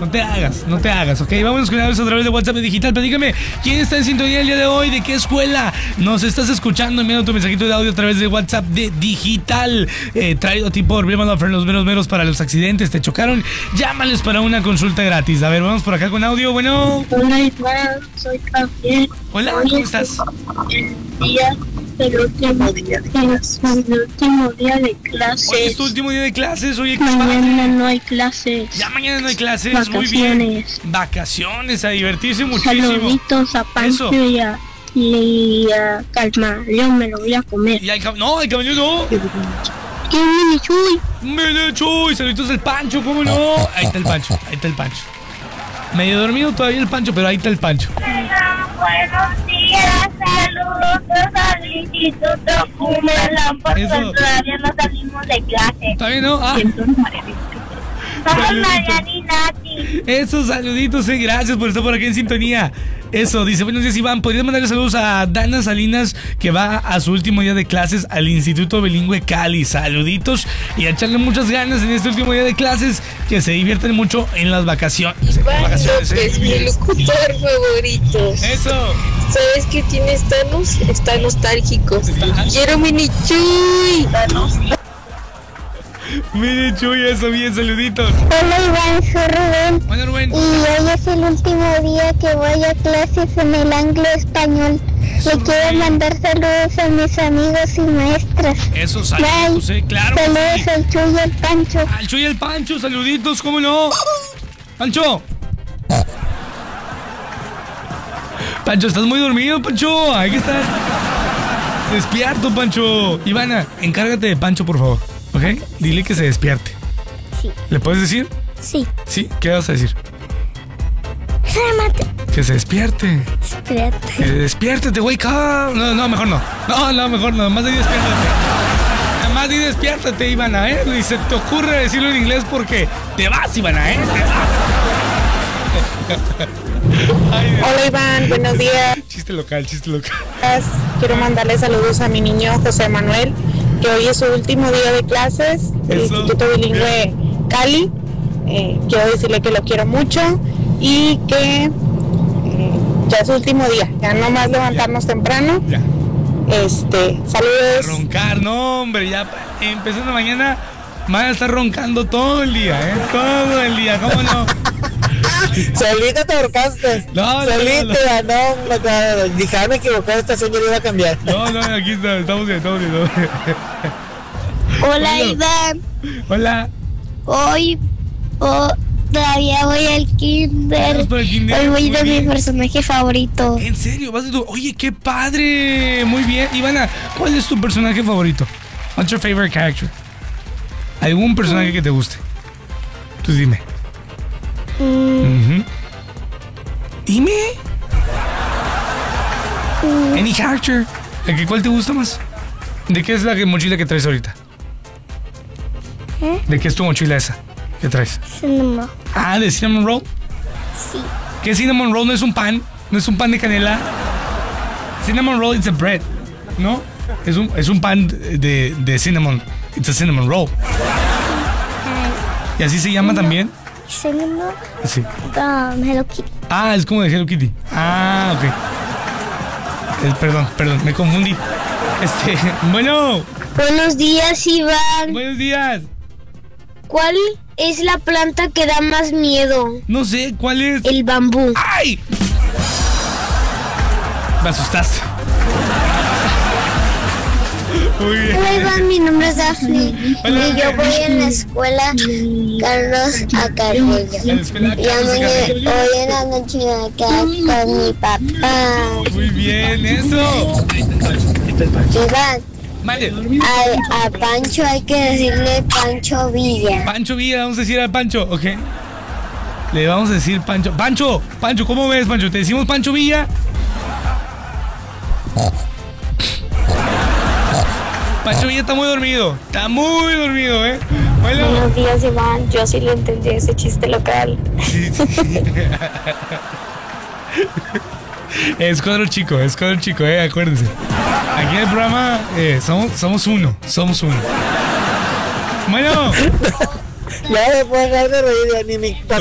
No te hagas, ¿ok? Vámonos con audios a través de WhatsApp Digital. Platícame, ¿quién está en sintonía el día de hoy? ¿De qué escuela nos estás escuchando? Enviando tu mensajito de audio a través de WhatsApp de Digital. Traído a ti por Blema los meros para los accidentes. ¿Te chocaron? Llámales para una consulta gratis. A ver, vamos por acá con audio. Bueno. Hola, Iván, soy Javier. Hola, ¿cómo estás? El último día de clases. El último día de clases. Hoy es tu último día de clases. Oye, mañana no hay clases. Ya mañana no hay clases. Vacaciones. Muy bien. Vacaciones, a divertirse muchísimo. Saluditos a Pancho y a Camaleón, me lo voy a comer. Y al Camaleón no. ¿Qué Mini Chuy? Mini Chuy, saluditos del Pancho, ¿cómo no? Ahí está el Pancho. Medio dormido todavía el Pancho, pero ahí está el Pancho. Hola, buenos días, saludos al Instituto Cumelán, porque todavía no salimos de clase. ¿Está bien, no? Somos Mariana y Nati. Esos saluditos, gracias por estar por aquí en sintonía. Eso, dice, buenos días, Iván. ¿Podrías mandarle saludos a Dana Salinas, que va a su último día de clases al Instituto Bilingüe Cali? Saluditos y a echarle muchas ganas en este último día de clases, que se divierten mucho en las vacaciones. Iván López, mi locutor favorito. Eso. ¿Sabes qué tiene Thanos? Está nostálgico. Quiero Mini Chuy. Mini Chuy, eso, bien, saluditos. Hola, Iván, soy Rubén. Hola, Rubén. Y hoy es el último día que voy a clases en el anglo-español. Le quiero mandar saludos a mis amigos y maestras. Eso, saludos, claro. Saludos al Chuy y al Pancho. Al Chuy y al Pancho, saluditos, ¿cómo no? Pancho. Pancho, ¿estás muy dormido, Pancho? Hay que estar despierto, Pancho. Ivana, encárgate de Pancho, por favor. ¿Ok? Dile que se despierte. Sí. ¿Le puedes decir? Sí. ¿Sí? ¿Qué vas a decir? Cálmate. Que se despierte. Despiértate. Que despiértate, wake up. No, mejor no. No, mejor no. Más de despiértate. Nada más di despiértate, Ivana, Y se te ocurre decirlo en inglés porque te vas, Ivana, Te vas. Ay, hola, Iván, buenos días. Chiste local. Quiero mandarle saludos a mi niño José Manuel, que hoy es su último día de clases del Instituto Bilingüe Cali. Quiero decirle que lo quiero mucho y que ya es su último día, ya no más levantarnos temprano. Ya. Saludos. Roncar, no, hombre, ya empezando mañana van a estar roncando todo el día, todo el día, ¿cómo no? Solito te ahorcaste. No, dije, me equivoqué, esta señora iba a cambiar. No, aquí estamos bien. Hola, Iván. Hola. Hoy todavía voy al kinder. Hoy voy de mi personaje favorito. ¿En serio? ¿Vas de tu...? Oye, qué padre. Muy bien. Ivana, ¿cuál es tu personaje favorito? What's your favorite character? ¿Algún personaje que te guste? Tú dime. Dime. Any character. ¿Cuál te gusta más? ¿De qué es la mochila que traes ahorita? ¿De qué es tu mochila esa que traes? Cinnamon. Ah, ¿de cinnamon roll? Sí. ¿Qué cinnamon roll? ¿No es un pan? ¿No es un pan de canela? Cinnamon roll it's a bread, ¿no? Es un pan de cinnamon. It's a cinnamon roll. ¿Y así se llama también? Cinnamon. Sí. Hello Kitty. Ah, es como de Hello Kitty. Ah, ok. Perdón, me confundí. Bueno. Buenos días, Iván. Buenos días. ¿Cuál es la planta que da más miedo? No sé, ¿cuál es? El bambú. ¡Ay! Me asustaste. Muy bien. Hola, Iván, mi nombre es Daphne. Hola. Y yo voy en la escuela Carlos Acarrillo. Hoy en la noche acá con mi papá. Muy bien, eso. Iván. Vale. A Pancho hay que decirle Pancho Villa. Pancho Villa, vamos a decir al Pancho, ¿ok? Le vamos a decir Pancho. Pancho, ¿cómo ves, Pancho? ¿Te decimos Pancho Villa? Pancho Villa está muy dormido, ¿eh? Bueno. Buenos días, Iván. Yo sí le entendí ese chiste local. Sí. Es cuadro chico, acuérdense. Aquí en el programa somos uno. Bueno. Ya me puedo dejar de reír, ni mi